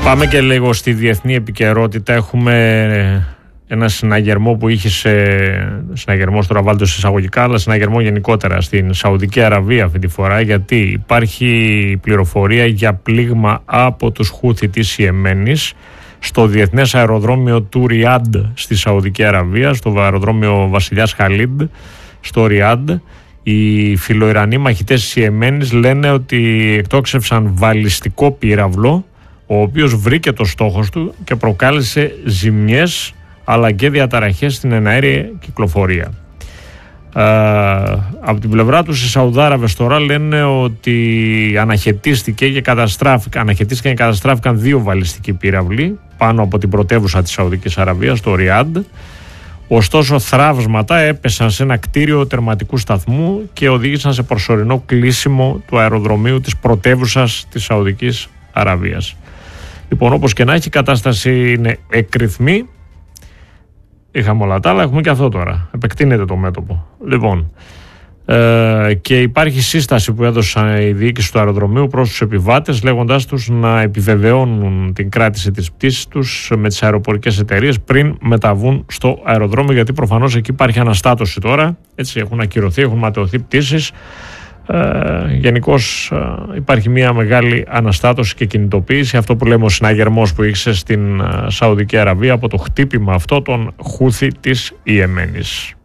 Πάμε και λίγο στη διεθνή επικαιρότητα. Έχουμε ένα συναγερμό που είχε συναγερμό τώρα βάλτε εισαγωγικά, αλλά συναγερμό γενικότερα στην Σαουδική Αραβία αυτή τη φορά, γιατί υπάρχει πληροφορία για πλήγμα από τους Χούθι της Ιεμένης στο διεθνές αεροδρόμιο του Ριάντ στη Σαουδική Αραβία, στο αεροδρόμιο Βασιλιάς Χαλίντ στο Ριάντ. Οι φιλοϊρανοί μαχητές της Ιεμένης λένε ότι εκτόξευσαν βαλιστικό πύραυλο, ο οποίος βρήκε το στόχος του και προκάλεσε ζημιές αλλά και διαταραχές στην εναέρια κυκλοφορία. Από την πλευρά τους οι Σαουδάραβες τώρα λένε ότι αναχαιτίστηκαν και καταστράφηκαν 2 βαλιστικοί πύραυλοι πάνω από την πρωτεύουσα της Σαουδικής Αραβίας, το Ριάντ. Ωστόσο θραύσματα έπεσαν σε ένα κτίριο τερματικού σταθμού και οδήγησαν σε προσωρινό κλείσιμο του αεροδρομίου της πρωτεύουσας της Σαουδικής Αραβίας. Λοιπόν, όπως και να έχει, η κατάσταση είναι εκρηθμή. Είχαμε όλα τα άλλα, έχουμε και αυτό τώρα. Επεκτείνεται το μέτωπο. Λοιπόν, και υπάρχει σύσταση που έδωσε η διοίκηση του αεροδρομίου προς τους επιβάτες, λέγοντάς τους να επιβεβαιώνουν την κράτηση της πτήσης τους με τις αεροπορικές εταιρείες πριν μεταβούν στο αεροδρόμιο, γιατί προφανώς εκεί υπάρχει αναστάτωση τώρα. Έτσι, έχουν ακυρωθεί, έχουν ματαιωθεί πτήσεις. Γενικώς υπάρχει μια μεγάλη αναστάτωση και κινητοποίηση, αυτό που λέμε ο συναγερμός που είχε στην Σαουδική Αραβία από το χτύπημα αυτό των Χούθι της Ιεμένης.